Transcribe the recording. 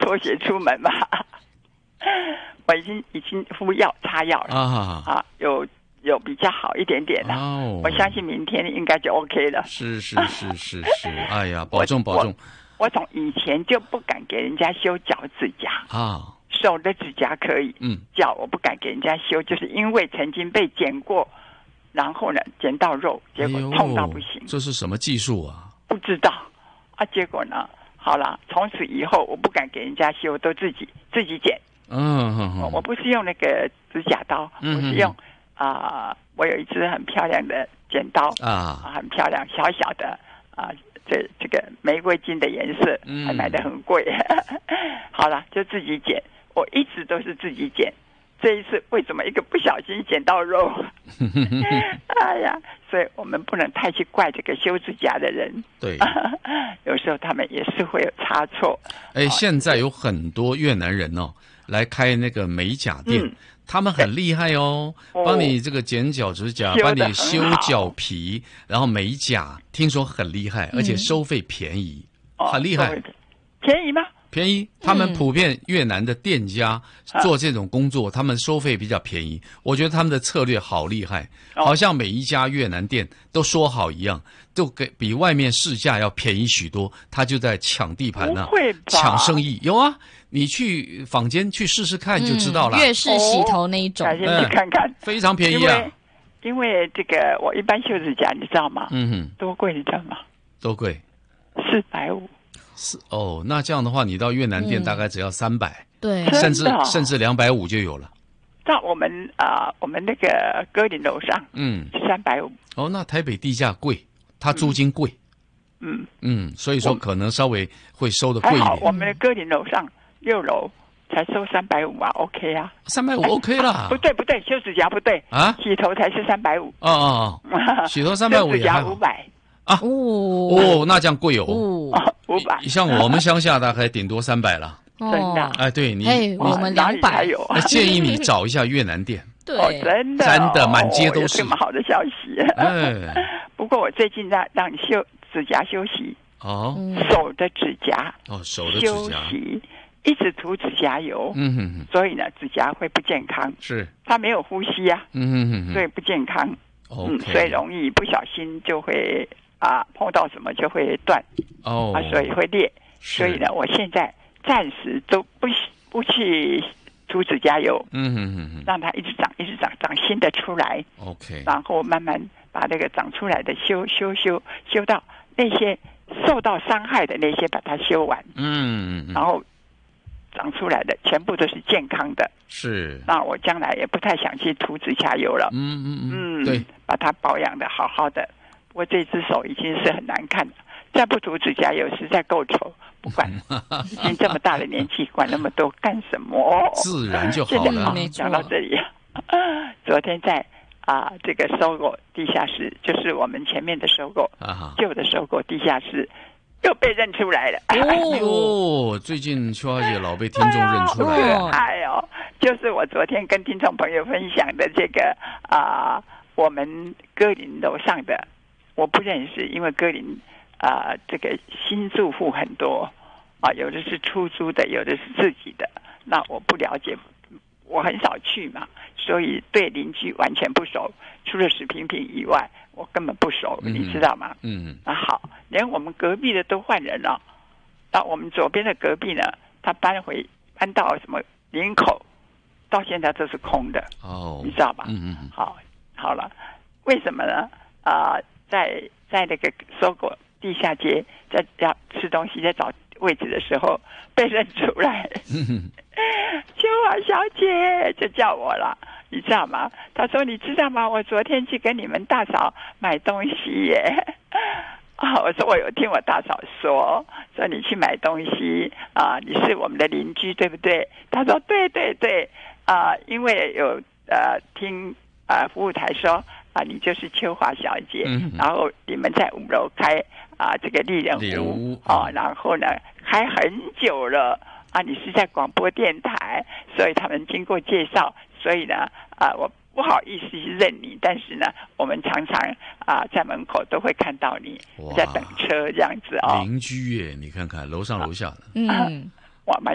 拖鞋出门嘛。我已经敷药擦药了啊，有比较好一点点了。哦，我相信明天应该就 OK 了。 是，哎呀，保重。 我从以前就不敢给人家修脚趾甲啊，手的指甲可以，脚我不敢给人家修，就是因为曾经被剪过，然后呢剪到肉，结果痛到不行。 这是什么技术啊？ 不知道啊，结果呢，好了，从此以后我不敢给人家修，都自己剪。我不是用那个指甲刀，我是用我有一支很漂亮的剪刀很漂亮，小小的这个玫瑰金的颜色，还买得很贵。好了，就自己剪，我一直都是自己剪。这一次为什么一个不小心剪到肉？哎呀，所以我们不能太去怪这个修指甲的人。 对， 有时候他们也是会有差错。 现在有很多越南人来开那个美甲店，他们很厉害帮你这个剪脚趾甲，帮你修脚皮，然后美甲，听说很厉害，而且收费便宜，很厉害。 便宜吗？ 便宜，他们普遍越南的店家做这种工作，他们收费比较便宜。我觉得他们的策略好厉害，好像每一家越南店都说好一样，都比外面市价要便宜许多，他就在抢地盘抢生意。有啊，你去坊间去试试看就知道了。 粤式洗头那一种， 先去看看， 非常便宜啊。 因为这个我一般修指甲，你知道吗？多贵你知道吗？ 多贵 ？450。 那这样的话，你到越南店大概只要300， 对， 甚至250就有了。 到我们那个歌林楼上，350。 那台北地价贵，它租金贵，所以说可能稍微会收的贵一点。 我们的歌林楼上6楼才收350啊 ，OK 啊 ，350 OK 啦。 不对，修指甲不对啊，洗头才是350。 洗头350 也还好。 那这样贵 500。 像我们乡下大概顶多300了。 真的？ 对你， 我们200 有。 建议你找一下越南店。 对， 真的满街都是。 这么好的消息。不过我最近让你修指甲休息。手的指甲。 手的指甲休息，一直涂指甲油。所以呢，指甲会不健康。 是。 它没有呼吸啊。所以不健康。所以容易不小心就会碰到什么就会断。所以会裂。所以呢，我现在暂时都不去涂指甲油。让它一直长新的出来。然后慢慢把那个长出来的修到那些受到伤害的那些把它修完。然后长出来的全部都是健康的。是。那我将来也不太想去涂指甲油了。对，把它保养的好好的。不过这只手已经是很难看了，再不涂指甲油实在够丑。不管，已经这么大的年纪，管那么多干什么？ 自然就好了。 讲到这里，昨天在这个收购地下室，就是我们前面的收购，旧的收购地下室。又被认出来了。 最近秋华姐老被听众认出来了。 就是我昨天跟听众朋友分享的这个我们歌林楼上的，我不认识，因为歌林这个新住户很多有的是出租的，有的是自己的，那我不了解，我很少去嘛，所以对邻居完全不熟，除了史萍萍以外，我根本不熟，你知道吗？好，连我们隔壁的都换人了。那我们左边的隔壁呢，他搬到什么林口，到现在都是空的。你知道吧？好了，为什么呢？在那个搜狗地下街，在要吃东西，在找位置的时候被认出来。秋华小姐就叫我了，你知道吗？他说你知道吗？我昨天去跟你们大嫂买东西耶。我说我有听我大嫂说你去买东西你是我们的邻居对不对？他说对对对因为有听服务台说你就是秋华小姐，然后你们在5楼开这个丽人屋然后呢开很久了你是在广播电台，所以他们经过介绍，所以呢我不好意思去认你，但是呢我们常常在门口都会看到你在等车这样子邻居耶，你看看楼上楼下的我蛮